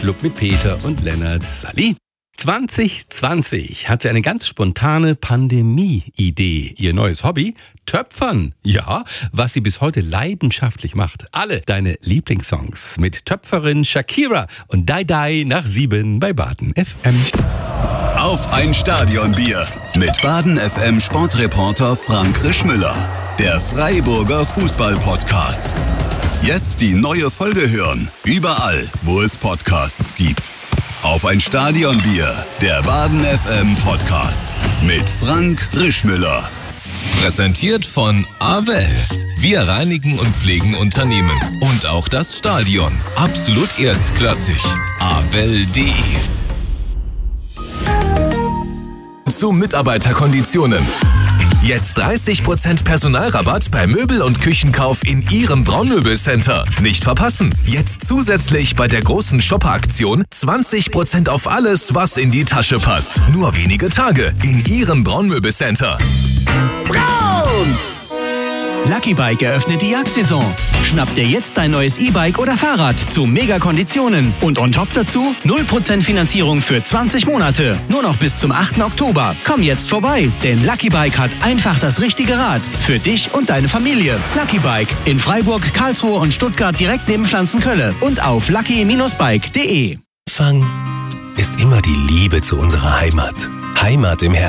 Club mit Peter und Lennart. Sali. 2020 hat sie eine ganz spontane Pandemie-Idee. Ihr neues Hobby? Töpfern. Ja, was sie bis heute leidenschaftlich macht. Alle deine Lieblingssongs mit Töpferin Shakira und Die Die nach 7 bei Baden FM. Auf ein Stadionbier mit Baden FM Sportreporter Frank Rischmüller. Der Freiburger Fußball-Podcast. Jetzt die neue Folge hören. Überall, wo es Podcasts gibt. Auf ein Stadionbier. Der Baden FM Podcast. Mit Frank Rischmüller. Präsentiert von Avel. Wir reinigen und pflegen Unternehmen. Und auch das Stadion. Absolut erstklassig. avel.de. Zu Mitarbeiterkonditionen. Jetzt 30% Personalrabatt bei Möbel- und Küchenkauf in Ihrem Braunmöbelcenter. Nicht verpassen. Jetzt zusätzlich bei der großen Shopper-Aktion 20% auf alles, was in die Tasche passt. Nur wenige Tage in Ihrem Braunmöbelcenter. Braun! Lucky Bike eröffnet die Jagdsaison. Schnapp dir jetzt dein neues E-Bike oder Fahrrad zu Mega-Konditionen. Und on top dazu 0% Finanzierung für 20 Monate. Nur noch bis zum 8. Oktober. Komm jetzt vorbei, denn Lucky Bike hat einfach das richtige Rad. Für dich und deine Familie. Lucky Bike in Freiburg, Karlsruhe und Stuttgart direkt neben Pflanzenkölle. Und auf lucky-bike.de. Fang ist immer die Liebe zu unserer Heimat. Heimat im Herzen.